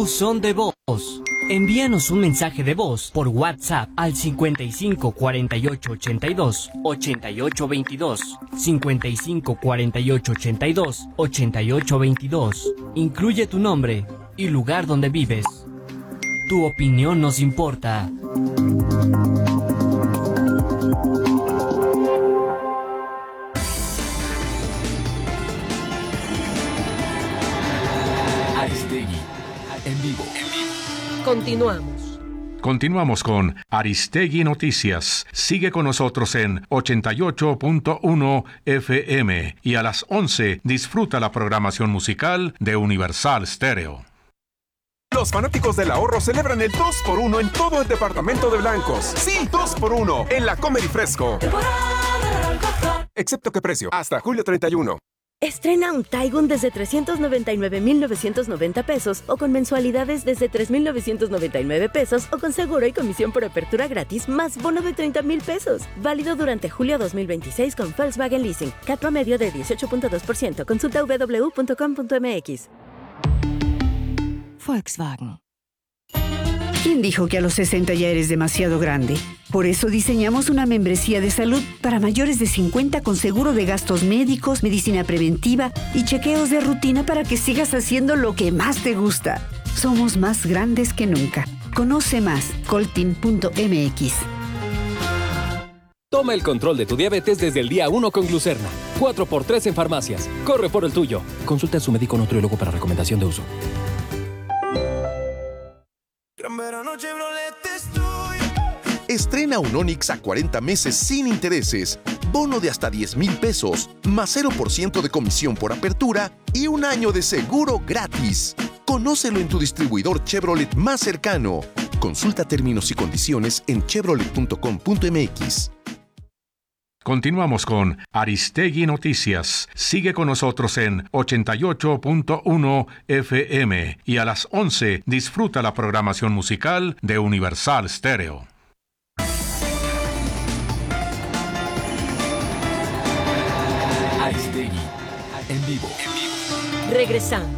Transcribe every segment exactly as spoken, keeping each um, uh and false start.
Buzón de voz. Envíanos un mensaje de voz por WhatsApp al cincuenta y cinco cuarenta y ocho ochenta y dos ochenta y ocho veintidós, cincuenta y cinco cuarenta y ocho ochenta y dos ochenta y ocho veintidós. Incluye tu nombre y lugar donde vives. Tu opinión nos importa. Aristegui, en vivo. Continuamos. Continuamos con Aristegui Noticias. Sigue con nosotros en ochenta y ocho punto uno F M y a las once disfruta la programación musical de Universal Stereo. Los fanáticos del ahorro celebran el dos por uno en todo el departamento de blancos. Sí, dos por uno en la Comer y Fresco. Excepto que precio, hasta julio treinta y uno. Estrena un Taigun desde trescientos noventa y nueve mil novecientos noventa pesos o con mensualidades desde tres mil novecientos noventa y nueve pesos o con seguro y comisión por apertura gratis más bono de treinta mil pesos. Válido durante julio dos mil veintiséis con Volkswagen Leasing. C A T promedio de dieciocho punto dos por ciento. Consulta doble u doble u doble u punto com punto m x. Volkswagen. ¿Quién dijo que a los sesenta ya eres demasiado grande? Por eso diseñamos una membresía de salud para mayores de cincuenta con seguro de gastos médicos, medicina preventiva y chequeos de rutina para que sigas haciendo lo que más te gusta. Somos más grandes que nunca. Conoce más, coltin punto m x. Toma el control de tu diabetes desde el día uno con Glucerna. cuatro por tres en farmacias. Corre por el tuyo. Consulta a su médico nutriólogo para recomendación de uso. Estrena un Onix a cuarenta meses sin intereses, bono de hasta diez mil pesos, más cero por ciento de comisión por apertura y un año de seguro gratis. Conócelo en tu distribuidor Chevrolet más cercano. Consulta términos y condiciones en chevrolet punto com punto m x. Continuamos con Aristegui Noticias. Sigue con nosotros en ochenta y ocho punto uno F M y a las once disfruta la programación musical de Universal Stereo. Aristegui, en vivo. Regresamos.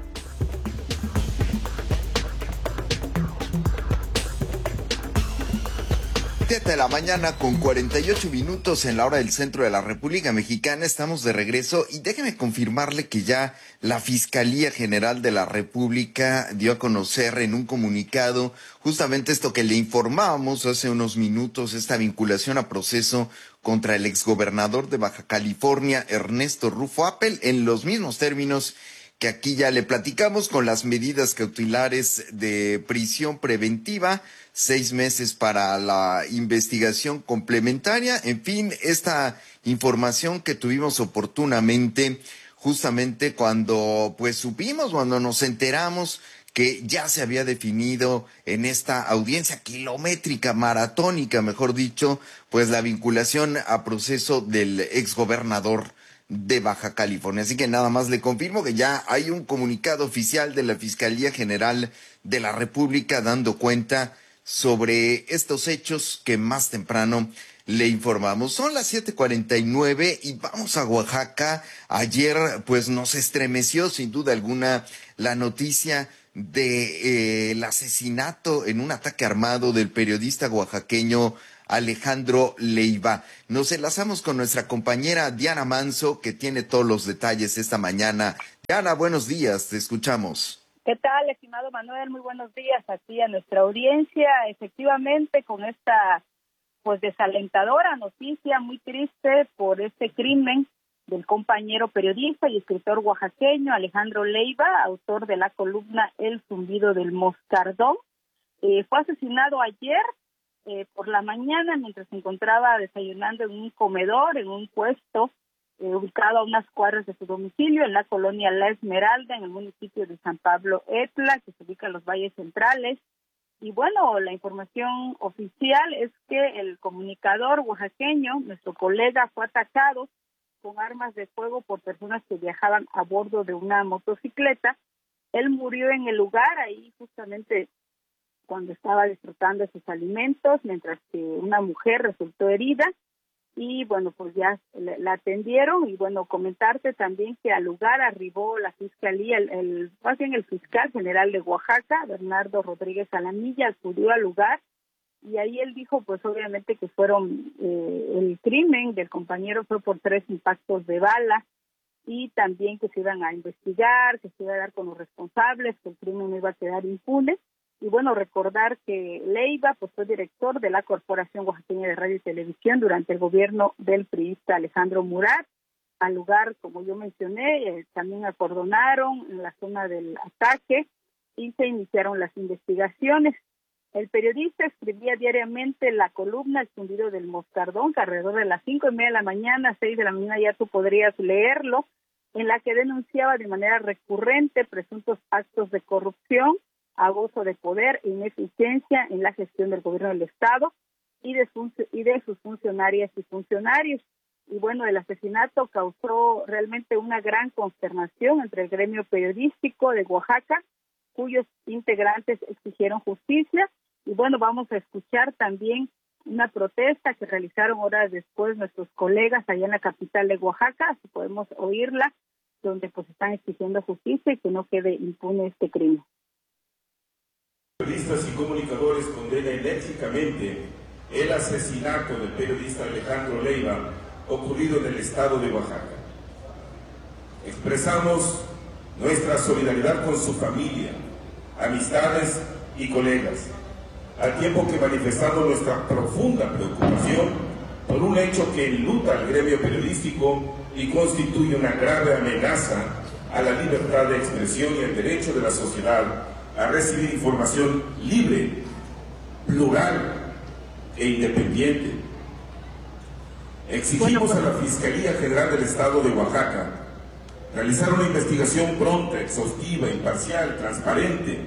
siete de la mañana con cuarenta y ocho minutos en la hora del centro de la República Mexicana. Estamos de regreso y déjeme confirmarle que ya la Fiscalía General de la República dio a conocer en un comunicado justamente esto que le informábamos hace unos minutos, esta vinculación a proceso contra el exgobernador de Baja California, Ernesto Rufo Appel, en los mismos términos que aquí ya le platicamos, con las medidas cautelares de prisión preventiva, seis meses para la investigación complementaria. En fin, esta información que tuvimos oportunamente justamente cuando pues supimos, cuando nos enteramos que ya se había definido en esta audiencia kilométrica, maratónica, mejor dicho, pues la vinculación a proceso del exgobernador de Baja California. Así que nada más le confirmo que ya hay un comunicado oficial de la Fiscalía General de la República dando cuenta sobre estos hechos que más temprano le informamos. Son las siete cuarenta y nueve y vamos a Oaxaca. Ayer pues nos estremeció sin duda alguna la noticia de eh, el asesinato en un ataque armado del periodista oaxaqueño Alejandro Leiva. Nos enlazamos con nuestra compañera Diana Manso, que tiene todos los detalles esta mañana. Diana, buenos días, te escuchamos. ¿Qué tal, estimado Manuel? Muy buenos días aquí a nuestra audiencia. Efectivamente, con esta pues desalentadora noticia, muy triste por este crimen del compañero periodista y escritor oaxaqueño Alejandro Leiva, autor de la columna El zumbido del moscardón. Eh, fue asesinado ayer eh, por la mañana mientras se encontraba desayunando en un comedor, en un puesto eh, ubicado a unas cuadras de su domicilio en la colonia La Esmeralda, en el municipio de San Pablo Etla, que se ubica en los valles centrales. Y bueno, la información oficial es que el comunicador oaxaqueño, nuestro colega, fue atacado con armas de fuego por personas que viajaban a bordo de una motocicleta. Él murió en el lugar, ahí justamente cuando estaba disfrutando de sus alimentos, mientras que una mujer resultó herida. y bueno, pues ya la atendieron. Y bueno, comentarte también que al lugar arribó la fiscalía, el, el más bien el fiscal general de Oaxaca, Bernardo Rodríguez Alamilla, acudió al lugar y ahí él dijo pues obviamente que fueron eh, el crimen del compañero fue por tres impactos de bala y también que se iban a investigar, que se iba a dar con los responsables, que el crimen no iba a quedar impune. Y bueno, recordar que Leiva pues fue director de la Corporación Oaxaqueña de Radio y Televisión durante el gobierno del priista Alejandro Murat. Al lugar, como yo mencioné, eh, también acordonaron en la zona del ataque y se iniciaron las investigaciones. El periodista escribía diariamente la columna El Zumbido del Moscardón, que alrededor de las cinco y media de la mañana, seis de la mañana ya tú podrías leerlo, en la que denunciaba de manera recurrente presuntos actos de corrupción, abuso de poder e ineficiencia en la gestión del gobierno del Estado y de, y de sus funcionarias y funcionarios. Y bueno, el asesinato causó realmente una gran consternación entre el gremio periodístico de Oaxaca, cuyos integrantes exigieron justicia. Y bueno, vamos a escuchar también una protesta que realizaron horas después nuestros colegas allá en la capital de Oaxaca, si podemos oírla, donde pues están exigiendo justicia y que no quede impune este crimen. Periodistas y comunicadores condenan enérgicamente el asesinato del periodista Alejandro Leiva ocurrido en el estado de Oaxaca. Expresamos nuestra solidaridad con su familia, amistades y colegas, al tiempo que manifestamos nuestra profunda preocupación por un hecho que enluta al gremio periodístico y constituye una grave amenaza a la libertad de expresión y el derecho de la sociedad a recibir información libre, plural e independiente. Exigimos a la Fiscalía General del Estado de Oaxaca realizar una investigación pronta, exhaustiva, imparcial, transparente,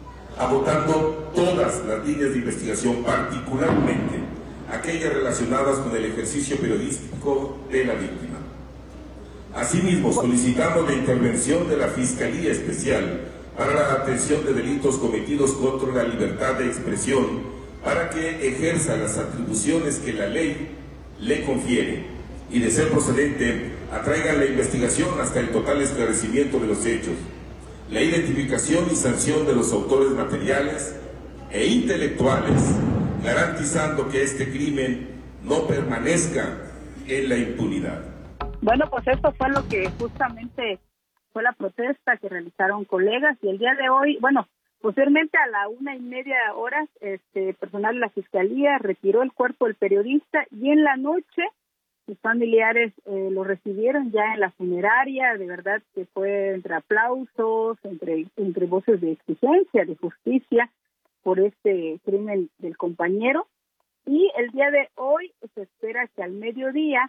agotando todas las líneas de investigación, particularmente aquellas relacionadas con el ejercicio periodístico de la víctima. Asimismo, solicitamos la intervención de la Fiscalía Especial para la atención de delitos cometidos contra la libertad de expresión, para que ejerza las atribuciones que la ley le confiere y, de ser procedente, atraigan la investigación hasta el total esclarecimiento de los hechos, la identificación y sanción de los autores materiales e intelectuales, garantizando que este crimen no permanezca en la impunidad. Bueno, pues esto fue lo que justamente fue la protesta que realizaron colegas, y el día de hoy, bueno, posteriormente a la una y media horas, este personal de la Fiscalía retiró el cuerpo del periodista y en la noche sus familiares eh, lo recibieron ya en la funeraria. De verdad que fue entre aplausos, entre, entre voces de exigencia, de justicia por este crimen del compañero. Y el día de hoy se espera que al mediodía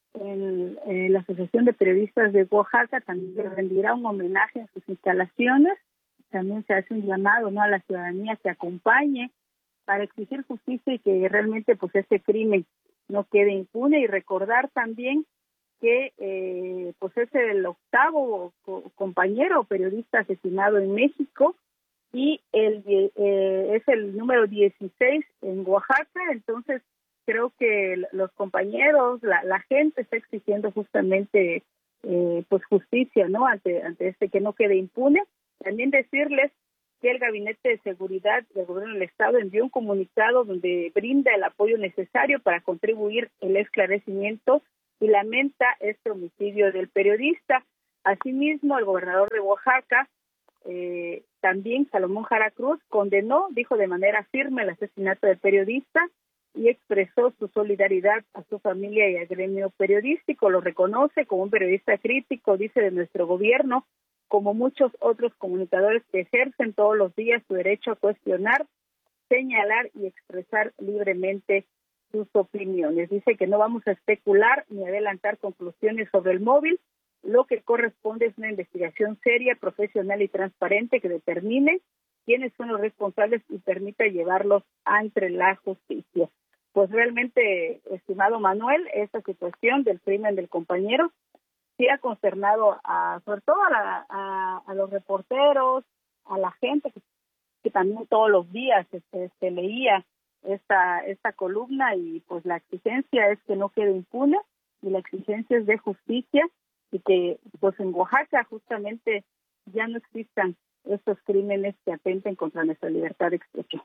en, en la Asociación de Periodistas de Oaxaca también se rendirá un homenaje en sus instalaciones. También se hace un llamado, ¿no?, a la ciudadanía que acompañe para exigir justicia y que realmente pues este crimen no quede impune. Y recordar también que eh, pues es el octavo co- compañero periodista asesinado en México y el eh, es el número dieciséis en Oaxaca. Entonces creo que los compañeros, la, la gente está exigiendo justamente eh, pues justicia, ¿no?, ante ante este, que no quede impune. También decirles que el Gabinete de Seguridad del Gobierno del Estado envió un comunicado donde brinda el apoyo necesario para contribuir el esclarecimiento y lamenta este homicidio del periodista. Asimismo, el gobernador de Oaxaca, eh, también Salomón Jara Cruz, condenó, dijo de manera firme el asesinato del periodista y expresó su solidaridad a su familia y al gremio periodístico. Lo reconoce como un periodista crítico, dice, de nuestro gobierno, como muchos otros comunicadores que ejercen todos los días su derecho a cuestionar, señalar y expresar libremente sus opiniones. Dice que no vamos a especular ni adelantar conclusiones sobre el móvil. Lo que corresponde es una investigación seria, profesional y transparente que determine quiénes son los responsables y permita llevarlos ante la justicia. Pues realmente, estimado Manuel, esta situación del crimen del compañero sí ha consternado a, sobre todo a, la, a, a los reporteros, a la gente que, que también todos los días este, se leía esta, esta columna y pues la exigencia es que no quede impune y la exigencia es de justicia y que pues en Oaxaca justamente ya no existan estos crímenes que atenten contra nuestra libertad de expresión.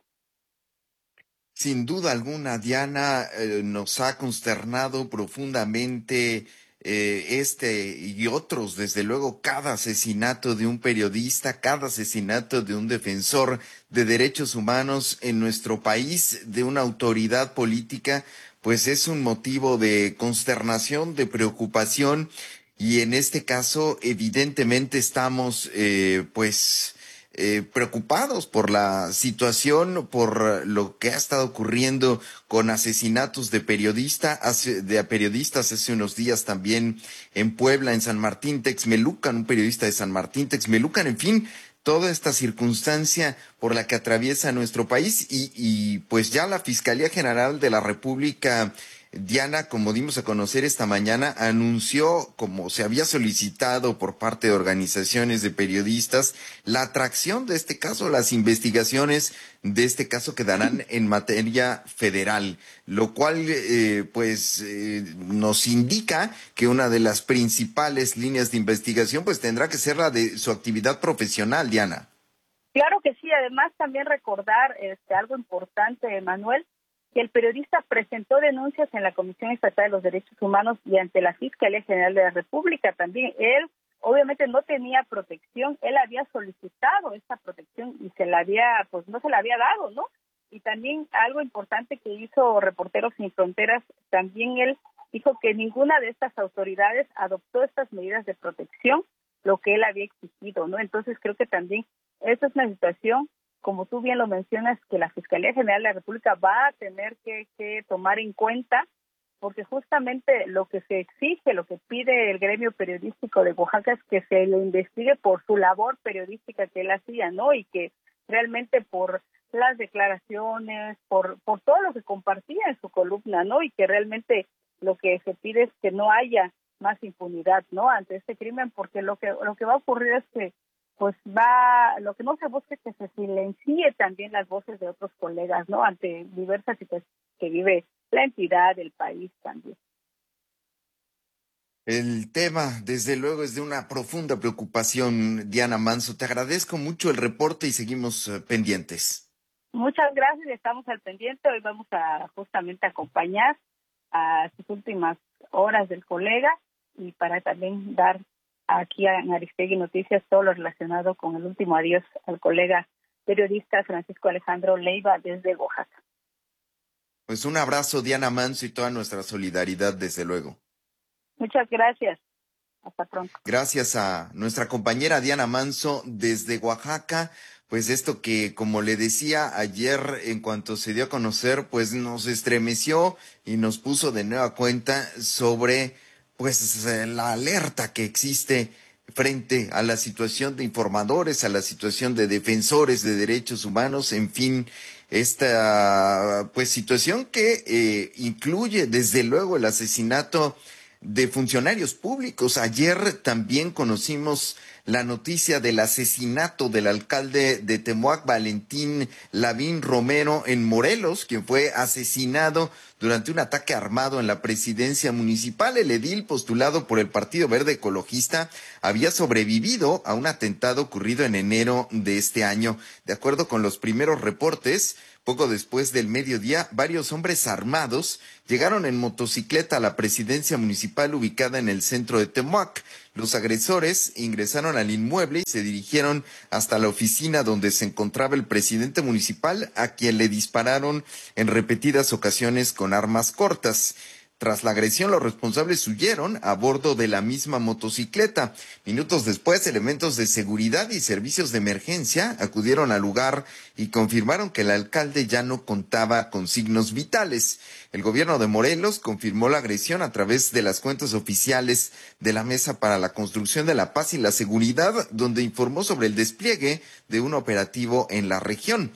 Sin duda alguna, Diana, eh, nos ha consternado profundamente eh, este y otros, desde luego, cada asesinato de un periodista, cada asesinato de un defensor de derechos humanos en nuestro país, de una autoridad política, pues es un motivo de consternación, de preocupación, y en este caso, evidentemente, estamos, eh, pues, Eh, preocupados por la situación, por lo que ha estado ocurriendo con asesinatos de periodistas, hace, de periodistas hace unos días también en Puebla, en San Martín Texmelucan, un periodista de San Martín Texmelucan, en fin, toda esta circunstancia por la que atraviesa nuestro país y, y pues ya la Fiscalía General de la República, Diana, como dimos a conocer esta mañana, anunció, como se había solicitado por parte de organizaciones de periodistas, la atracción de este caso, las investigaciones de este caso quedarán en materia federal, lo cual eh, pues eh, nos indica que una de las principales líneas de investigación pues tendrá que ser la de su actividad profesional, Diana. Claro que sí, además también recordar este, algo importante, Manuel, que el periodista presentó denuncias en la Comisión Estatal de los Derechos Humanos y ante la Fiscalía General de la República también. Él obviamente no tenía protección, él había solicitado esta protección y se la había, pues no se la había dado, ¿no? Y también algo importante que hizo Reporteros Sin Fronteras, también él dijo que ninguna de estas autoridades adoptó estas medidas de protección, lo que él había exigido, ¿no? Entonces creo que también esa es una situación, como tú bien lo mencionas, que la Fiscalía General de la República va a tener que, que tomar en cuenta, porque justamente lo que se exige, lo que pide el gremio periodístico de Oaxaca es que se le investigue por su labor periodística que él hacía, ¿no? Y que realmente por las declaraciones, por, por todo lo que compartía en su columna, ¿no? Y que realmente lo que se pide es que no haya más impunidad, ¿no? Ante este crimen, porque lo que, lo que va a ocurrir es que pues va, lo que no se busca es que se silencie también las voces de otros colegas, ¿no? Ante diversas situaciones que vive la entidad, el país también. El tema, desde luego, es de una profunda preocupación, Diana Manso. Te agradezco mucho el reporte y seguimos uh, pendientes. Muchas gracias, estamos al pendiente. Hoy vamos a justamente acompañar a sus últimas horas del colega y para también dar aquí en Aristegui Noticias todo lo relacionado con el último adiós al colega periodista Francisco Alejandro Leiva desde Oaxaca. Pues un abrazo, Diana Manso, y toda nuestra solidaridad, desde luego. Muchas gracias. Hasta pronto. Gracias a nuestra compañera Diana Manso desde Oaxaca. Pues esto que, como le decía ayer, en cuanto se dio a conocer, pues nos estremeció y nos puso de nueva cuenta sobre pues la alerta que existe frente a la situación de informadores, a la situación de defensores de derechos humanos, en fin, esta pues situación que eh, incluye desde luego el asesinato de funcionarios públicos. Ayer también conocimos la noticia del asesinato del alcalde de Temoac, Valentín Lavín Romero, en Morelos, quien fue asesinado durante un ataque armado en la presidencia municipal. El edil, postulado por el Partido Verde Ecologista, había sobrevivido a un atentado ocurrido en enero de este año. De acuerdo con los primeros reportes, poco después del mediodía, varios hombres armados llegaron en motocicleta a la presidencia municipal ubicada en el centro de Temoac. Los agresores ingresaron al inmueble y se dirigieron hasta la oficina donde se encontraba el presidente municipal, a quien le dispararon en repetidas ocasiones con armas cortas. Tras la agresión, los responsables huyeron a bordo de la misma motocicleta. Minutos después, elementos de seguridad y servicios de emergencia acudieron al lugar y confirmaron que el alcalde ya no contaba con signos vitales. El gobierno de Morelos confirmó la agresión a través de las cuentas oficiales de la Mesa para la Construcción de la Paz y la Seguridad, donde informó sobre el despliegue de un operativo en la región.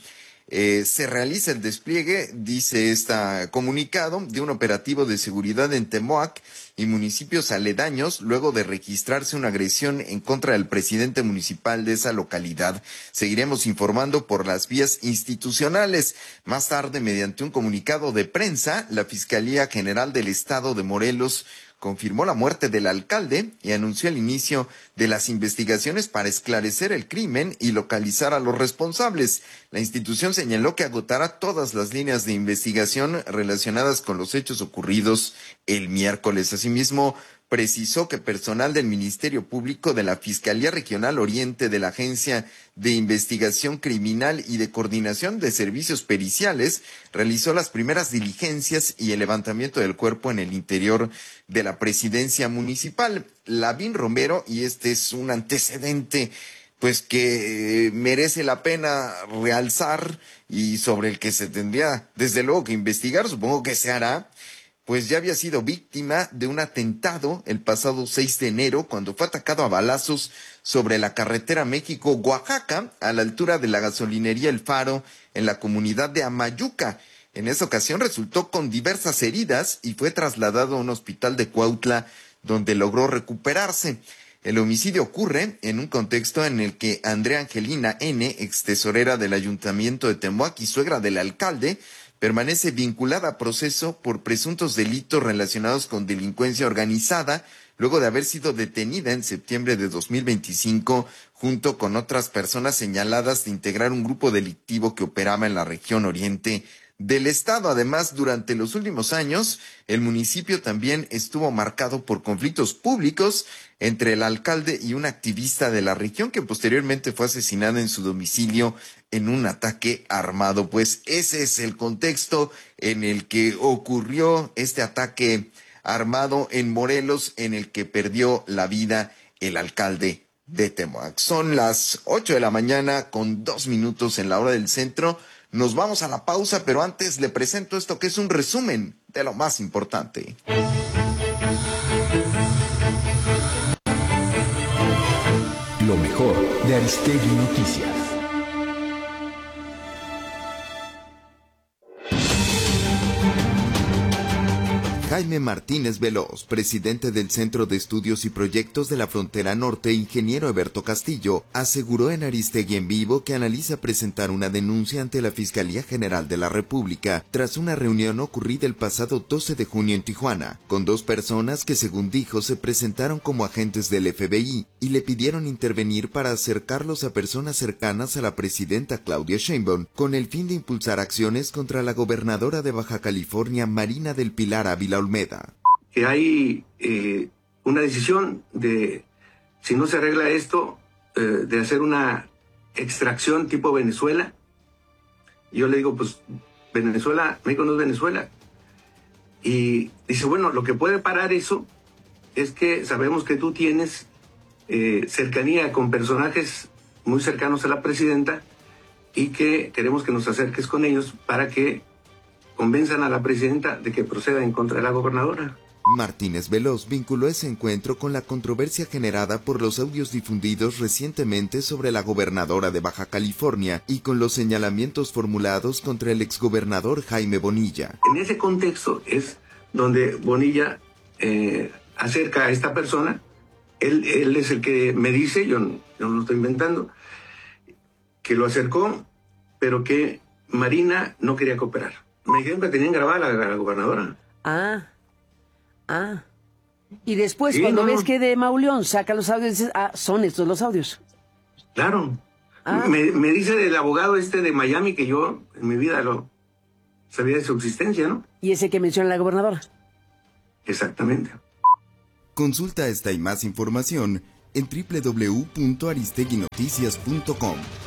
Eh, se realiza el despliegue, dice este comunicado, de un operativo de seguridad en Temoac y municipios aledaños luego de registrarse una agresión en contra del presidente municipal de esa localidad. Seguiremos informando por las vías institucionales. Más tarde, mediante un comunicado de prensa, la Fiscalía General del Estado de Morelos confirmó la muerte del alcalde y anunció el inicio de las investigaciones para esclarecer el crimen y localizar a los responsables. La institución señaló que agotará todas las líneas de investigación relacionadas con los hechos ocurridos el miércoles. Asimismo, precisó que personal del Ministerio Público, de la Fiscalía Regional Oriente, de la Agencia de Investigación Criminal y de Coordinación de Servicios Periciales realizó las primeras diligencias y el levantamiento del cuerpo en el interior de la presidencia municipal. Lavín Romero, y este es un antecedente pues que merece la pena realzar y sobre el que se tendría desde luego que investigar, supongo que se hará, pues ya había sido víctima de un atentado el pasado seis de enero cuando fue atacado a balazos sobre la carretera México-Oaxaca a la altura de la gasolinería El Faro en la comunidad de Amayuca. En esa ocasión resultó con diversas heridas y fue trasladado a un hospital de Cuautla donde logró recuperarse. El homicidio ocurre en un contexto en el que Andrea Angelina N., ex tesorera del Ayuntamiento de Temoac y suegra del alcalde, permanece vinculada a proceso por presuntos delitos relacionados con delincuencia organizada, luego de haber sido detenida en septiembre de dos mil veinticinco, junto con otras personas señaladas de integrar un grupo delictivo que operaba en la región oriente del estado. Además, durante los últimos años, el municipio también estuvo marcado por conflictos públicos entre el alcalde y un activista de la región que posteriormente fue asesinado en su domicilio en un ataque armado. Pues ese es el contexto en el que ocurrió este ataque armado en Morelos, en el que perdió la vida el alcalde de Temoac. Son las ocho de la mañana con dos minutos en la hora del centro. Nos vamos a la pausa, pero antes le presento esto que es un resumen de lo más importante. Lo mejor de Aristegui Noticias. Jaime Martínez Veloz, presidente del Centro de Estudios y Proyectos de la Frontera Norte, ingeniero Eberto Castillo, aseguró en Aristegui en Vivo que analiza presentar una denuncia ante la Fiscalía General de la República tras una reunión ocurrida el pasado doce de junio en Tijuana, con dos personas que, según dijo, se presentaron como agentes del F B I y le pidieron intervenir para acercarlos a personas cercanas a la presidenta Claudia Sheinbaum, con el fin de impulsar acciones contra la gobernadora de Baja California, Marina del Pilar Ávila Olmeda. Que hay eh, una decisión de, si no se arregla esto, eh, de hacer una extracción tipo Venezuela. Yo le digo, pues, Venezuela, México no es Venezuela. Y dice, bueno, lo que puede parar eso es que sabemos que tú tienes eh, cercanía con personajes muy cercanos a la presidenta y que queremos que nos acerques con ellos para que convenzan a la presidenta de que proceda en contra de la gobernadora. Martínez Veloz vinculó ese encuentro con la controversia generada por los audios difundidos recientemente sobre la gobernadora de Baja California y con los señalamientos formulados contra el exgobernador Jaime Bonilla. En ese contexto es donde Bonilla eh, acerca a esta persona. Él, él es el que me dice, yo no, yo no lo estoy inventando, que lo acercó, pero que Marina no quería cooperar. Me dijeron que tenían grabada a la, la gobernadora. Ah, ah. Y después, Sí, cuando no, ves no. que de Mauleón saca los audios, dices, ah, son estos los audios. Claro. Ah. Me, me dice el abogado este de Miami que yo en mi vida lo sabía de su existencia, ¿no? Y ese que menciona la gobernadora. Exactamente. Consulta esta y más información en doble u doble u doble u punto aristegui noticias punto com.